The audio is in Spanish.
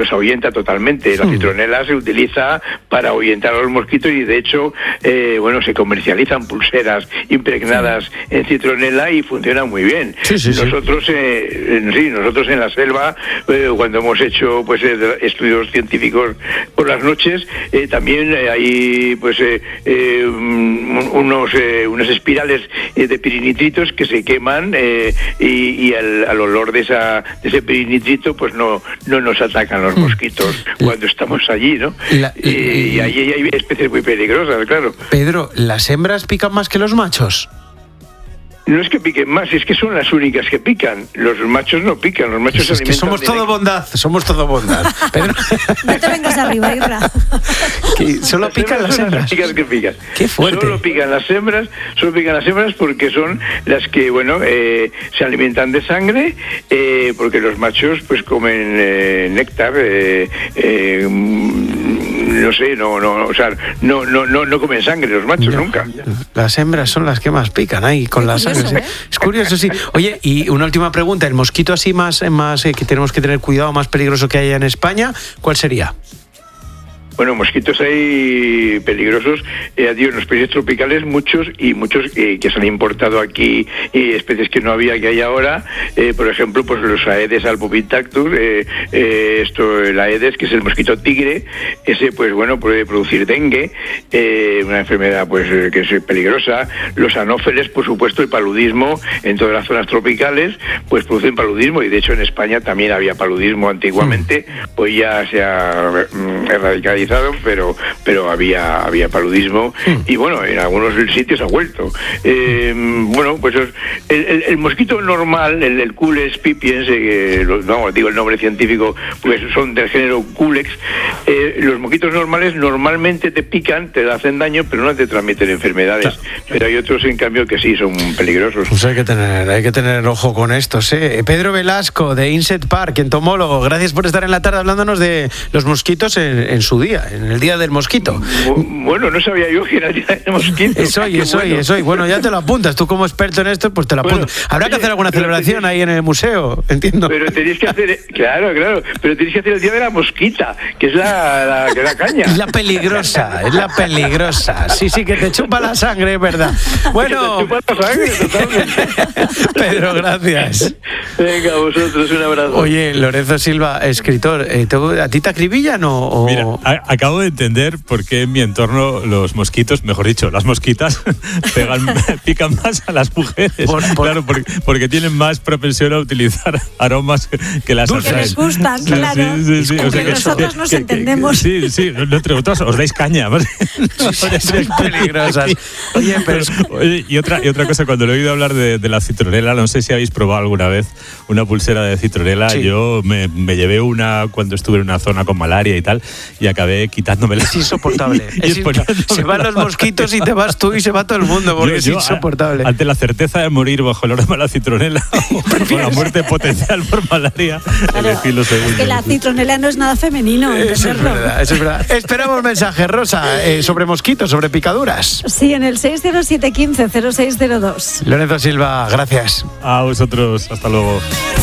pues ahuyenta totalmente. La citronela se utiliza para ahuyentar a los mosquitos y de hecho, se comercializan pulseras impregnadas en citronela y funcionan muy bien. Nosotros en la selva, cuando hemos hecho pues estudios científicos por las noches, también hay pues unas espirales de pirinitritos que se queman y al olor de ese pirinitrito pues no nos atacan los mosquitos cuando estamos allí, ¿no? Y allí hay especies muy peligrosas, claro. Pedro, ¿las hembras pican más que los machos? No es que piquen más, es que son las únicas que pican. Los machos no pican, los machos se alimentan. Es que somos todo bondad. Pedro. No te vengas arriba, Irra. Solo pican las hembras. Que pican. Qué fuerte. Solo pican las hembras porque son las que, se alimentan de sangre, porque los machos pues comen néctar, no comen sangre los machos nunca. Las hembras son las que más pican ahí con la sangre. Es curioso, sí. Oye, y una última pregunta, el mosquito así más que tenemos que tener cuidado, más peligroso que haya en España, ¿cuál sería? Bueno, mosquitos hay peligrosos, en los países tropicales muchos que se han importado aquí, especies que no había, que hay ahora, por ejemplo, pues los Aedes albopictactus, el Aedes, que es el mosquito tigre, ese pues puede producir dengue, una enfermedad pues que es peligrosa. Los anófeles, por supuesto, el paludismo en todas las zonas tropicales, pues producen paludismo, y de hecho en España también había paludismo antiguamente, pues ya se ha erradicado, pero había paludismo y en algunos sitios ha vuelto. Pues el mosquito normal, el Culex pipiens, digo el nombre científico, pues son del género Culex. Los mosquitos normales normalmente te pican, te hacen daño, pero no te transmiten enfermedades. Pero hay otros, en cambio, que sí son peligrosos. Pues hay que tener ojo con estos, ¿eh? Pedro Velasco, de Insect Park, entomólogo, gracias por estar en la tarde hablándonos de los mosquitos en su día, en el día del mosquito. Bueno, no sabía yo que era el día del mosquito. Es hoy. Bueno, ya te lo apuntas. Tú como experto en esto, pues te lo apuntas. Habrá que hacer alguna celebración ahí en el museo, entiendo. Pero tenéis que hacer, claro, pero tenéis que hacer el día de la mosquita, que es la caña. Es la peligrosa. Sí, que te chupa la sangre, es verdad. Bueno. Que te chupa la sangre, totalmente. Pedro, gracias. Venga, a vosotros, un abrazo. Oye, Lorenzo Silva, escritor, ¿a ti te acribillan o...? Mira, acabo de entender por qué en mi entorno los mosquitos, mejor dicho, las mosquitas, pican más a las mujeres. Claro, porque tienen más propensión a utilizar aromas que las que les gustan, claro. Sí. O sea, que nosotros nos entendemos. Sí, entre vosotros os dais caña. Son peligrosas. Oye, y otra cosa, cuando le he oído hablar de la citronela, no sé si habéis probado alguna vez una pulsera de citronela. Sí. Yo me llevé una cuando estuve en una zona con malaria y tal, y acabé quitándomela. Es insoportable. Se van los mosquitos y te vas tú y se va todo el mundo, porque es insoportable. Ante la certeza de morir bajo el aroma de la citronela o la muerte potencial por malaria, elegí lo segundo. Es que la citronela no es nada femenino. Eso es verdad. Esperamos mensajes, Rosa, sobre mosquitos, sobre picaduras. Sí, en el 607 15 0602. Lorenzo Silva, gracias. A vosotros, hasta luego.